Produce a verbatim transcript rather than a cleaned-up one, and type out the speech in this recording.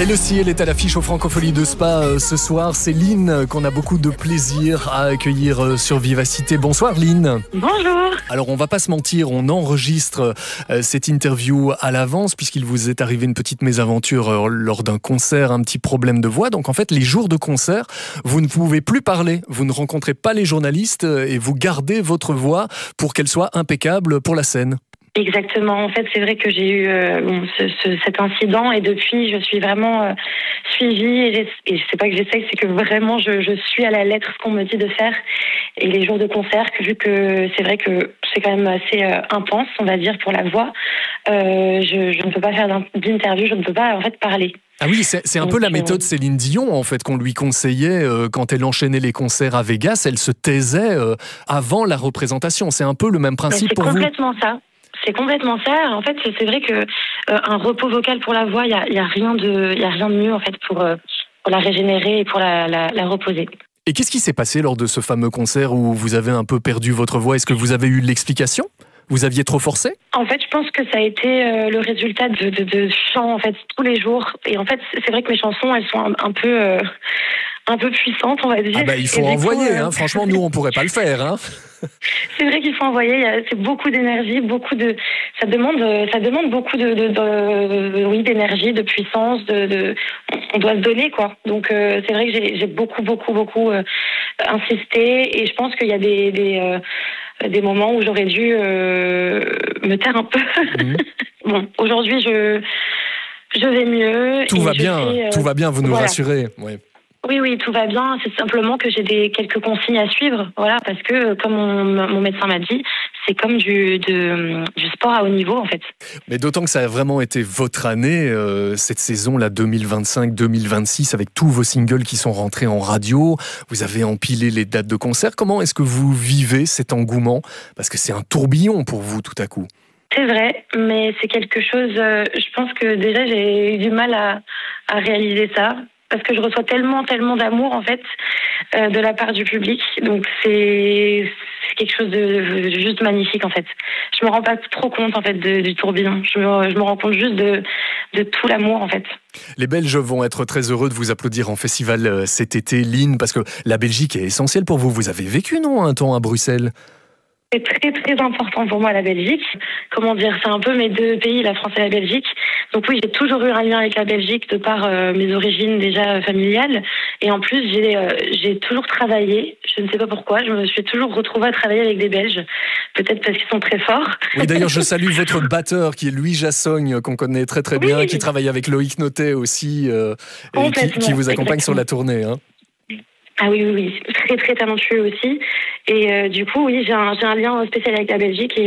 Elle aussi, elle est à l'affiche au Francophonie de Spa euh, ce soir. C'est Lynn qu'on a beaucoup de plaisir à accueillir euh, sur Vivacité. Bonsoir Lynn. Bonjour. Alors on va pas se mentir, on enregistre euh, cette interview à l'avance puisqu'il vous est arrivé une petite mésaventure euh, lors d'un concert, un petit problème de voix. Donc en fait, les jours de concert, vous ne pouvez plus parler, vous ne rencontrez pas les journalistes euh, et vous gardez votre voix pour qu'elle soit impeccable pour la scène. Exactement. En fait, c'est vrai que j'ai eu euh, bon, ce, ce, cet incident et depuis, je suis vraiment euh, suivie et, et c'est pas que j'essaye, c'est que vraiment, je, je suis à la lettre ce qu'on me dit de faire. Et les jours de concert, vu que c'est vrai que c'est quand même assez euh, intense, on va dire, pour la voix, euh, je, je ne peux pas faire d'interview, je ne peux pas en fait parler. Ah oui, c'est, c'est un Donc, peu la méthode euh... Céline Dion, en fait, qu'on lui conseillait euh, quand elle enchaînait les concerts à Vegas. Elle se taisait euh, avant la représentation. C'est un peu le même principe pour vous. C'est complètement ça. C'est complètement ça. En fait, c'est vrai que euh, un repos vocal pour la voix, il y a, y a rien de, il y a rien de mieux en fait pour, euh, pour la régénérer et pour la, la, la reposer. Et qu'est-ce qui s'est passé lors de ce fameux concert où vous avez un peu perdu votre voix? Est-ce que vous avez eu l'explication? Vous aviez trop forcé? En fait, je pense que ça a été euh, le résultat de, de, de chants en fait tous les jours. Et en fait, c'est vrai que mes chansons, elles sont un, un peu, euh, un peu puissantes, on va dire. Ah bah il faut envoyer. Coup, euh... hein. Franchement, nous on pourrait pas le faire. Hein. C'est vrai qu'il faut envoyer. C'est beaucoup d'énergie, beaucoup de. Ça demande, ça demande beaucoup de, de, de oui, d'énergie, de puissance. De, de, on doit se donner quoi. Donc euh, c'est vrai que j'ai, j'ai beaucoup, beaucoup, beaucoup euh, insisté. Et je pense qu'il y a des, des, euh, des moments où j'aurais dû euh, me taire un peu. Mmh. Bon, aujourd'hui je, je vais mieux. Tout va bien. Fais, euh, tout va bien. Vous nous voilà. rassurez. Oui. Oui, oui, tout va bien. C'est simplement que j'ai des quelques consignes à suivre, voilà, parce que comme mon, mon médecin m'a dit, c'est comme du, de, du sport à haut niveau en fait. Mais d'autant que ça a vraiment été votre année, euh, cette saison là deux mille vingt-cinq deux mille vingt-six, avec tous vos singles qui sont rentrés en radio. Vous avez empilé les dates de concert. Comment est-ce que vous vivez cet engouement? Parce que c'est un tourbillon pour vous tout à coup. C'est vrai, mais c'est quelque chose. Euh, je pense que déjà j'ai eu du mal à, à réaliser ça. Parce que je reçois tellement, tellement d'amour, en fait, euh, de la part du public. Donc, c'est, c'est quelque chose de, de juste magnifique, en fait. Je me rends pas trop compte, en fait, de, du tourbillon. Je me, je me rends compte juste de, de tout l'amour, en fait. Les Belges vont être très heureux de vous applaudir en festival cet été, Lynn, parce que la Belgique est essentielle pour vous. Vous avez vécu, non, un temps à Bruxelles? C'est très, très important pour moi, la Belgique. Comment dire, c'est un peu mes deux pays, la France et la Belgique. Donc oui, j'ai toujours eu un lien avec la Belgique de par euh, mes origines déjà familiales. Et en plus, j'ai, euh, j'ai toujours travaillé. Je ne sais pas pourquoi. Je me suis toujours retrouvée à travailler avec des Belges. Peut-être parce qu'ils sont très forts. Oui, d'ailleurs, je salue votre batteur qui est Louis Jassogne, qu'on connaît très très bien, oui. Qui travaille avec Loïc Notet aussi, euh, et qui, qui vous accompagne exactement. Sur la tournée. Hein. Ah oui, oui, oui, très très talentueux aussi. Et euh, du coup, oui, j'ai un, j'ai un lien spécial avec la Belgique. Et